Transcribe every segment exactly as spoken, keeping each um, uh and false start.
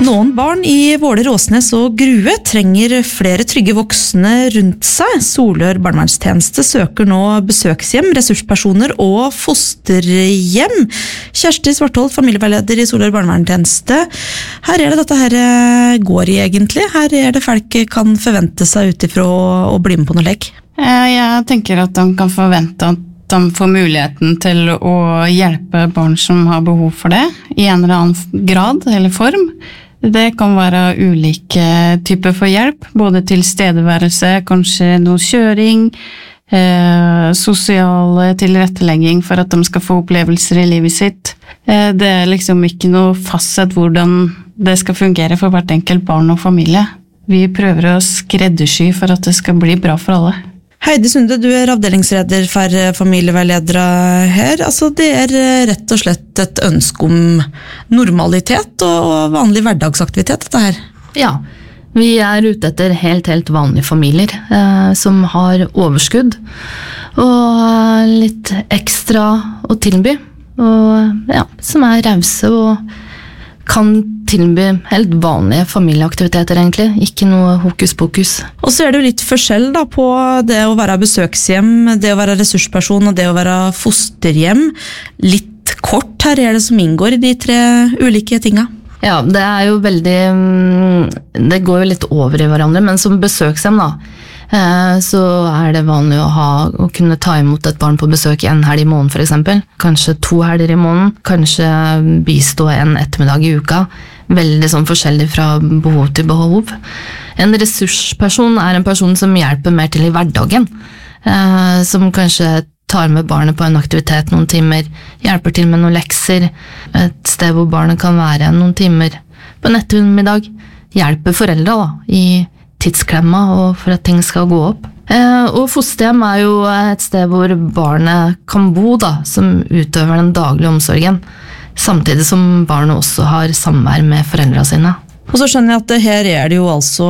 Noen barn i Våler, Åsnes og Grue trenger flere trygge voksne rundt seg. Solør barnevernstjeneste søker nå besøkshjem, ressurspersoner og fosterhjem. Kjersti Svartholt, familieveileder i Solør barnevernstjeneste. Her er det dette her går i egentlig. Her er det folk kan forvente seg utifra å bli med på noe lek. Jeg tenker at de kan forvente at de får muligheten til å hjelpe barn som har behov for det, i en eller annen grad eller form. Det kan være ulike typer for hjelp, både til stedeværelse, kanskje noe kjøring, eh, sosiale tilrettelegging for at de skal få opplevelser i livet sitt. Eh, det er liksom ikke noe fastsett hvordan det skal fungere for hvert enkelt barn og familie. Vi prøver å skreddersy for at det skal bli bra for alle. Heidi Sunde, du er avdelingsleder for familieveiledere her. Altså, det er rett og slett et ønske om normalitet og vanlig hverdagsaktivitet, dette her. Ja, vi er ute etter helt, helt vanlige familier eh, som har overskudd og litt ekstra å tilby, og ja, som er rause og kan tilby helt vanlige familieaktiviteter egentlig, ikke noe hokus pokus. Og så er det jo litt forskjell da på det å være besøkshjem, det å være ressursperson og det å være fosterhjem. Litt kort her er det som inngår i de tre ulike tinga. Ja, det er jo veldig, det går jo litt over i hverandre, men som besøkshjem da, så er det vanlig å, ha, å kunne ta imot et barn på besøk en helg i måneden for eksempel. Kanskje to helger i måneden, kanskje bistå en ettermiddag i uka. Veldig sånn forskjellig fra behov til behov. En ressursperson er en person som hjelper mer til i hverdagen, eh, som kanskje tar med barnet på en aktivitet noen timer, hjelper til med noen lekser, et sted hvor barnet kan være noen timer på en ettermiddag, hjelper foreldre da, i tidsklemma og for at ting skal gå opp. Eh, og fosterhjem er jo et sted hvor barnet kan bo da, som utøver den daglige omsorgen, samtidig som barnet også har samvær med foreldrene sine. Og så skjønner jeg at det her er det jo altså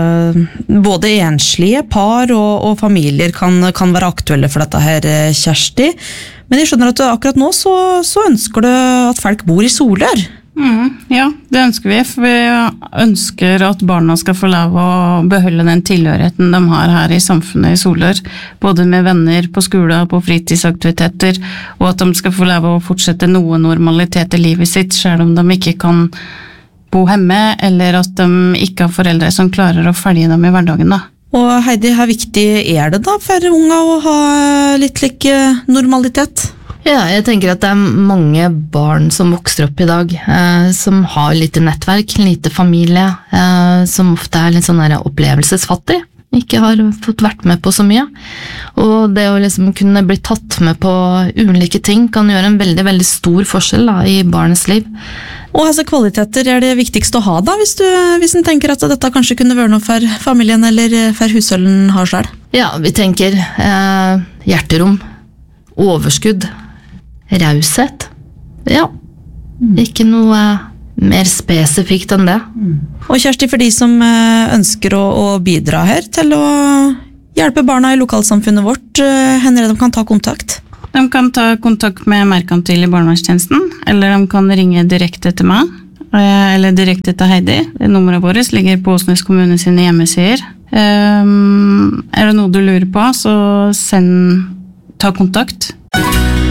både enslige par og, og familier kan, kan være aktuelle for dette her, Kjersti. Men jeg skjønner at akkurat nå så, så ønsker du at folk bor i Solør. Mm, ja, det ønsker vi, for vi ønsker at barna skal få lov å beholde den tilhørigheten de har her i samfunnet i Solør, både med venner på skole og på fritidsaktiviteter, og at de skal få lov å fortsette noe normalitet i livet sitt, selv om de ikke kan bo hjemme, eller at de ikke har foreldre som klarer å følge dem i hverdagen da. Og Heidi, hvor viktig er det da for unga å ha litt like normalitet? Ja, jeg tenker at det er mange barn som vokser opp i dag, eh, som har lite nettverk, lite familie, eh, som ofte er litt sånn der opplevelsesfattig, ikke har fått vært med på så mye. Og det å liksom kunne bli tatt med på ulike ting kan gjøre en veldig, veldig stor forskjell da, i barnets liv. Og altså, kvaliteter er det viktigste å ha da, hvis du, hvis en tenker at dette kanskje kunne være noe for familien eller for husholden har selv? Ja, vi tenker eh, hjerterom, overskudd, raushet. Ja, ikke noe mer spesifikt enn det. Og Kjersti, for de som ønsker å, å bidra her til å hjelpe barna i lokalsamfunnet vårt, hender det de kan ta kontakt? De kan ta kontakt med Merkantil i barnevernstjenesten, eller de kan ringe direkte til meg, eller direkte til Heidi. Nummeret vårt ligger på Åsnes kommune sine hjemmesider. Um, er det noe du lurer på, så send, ta kontakt.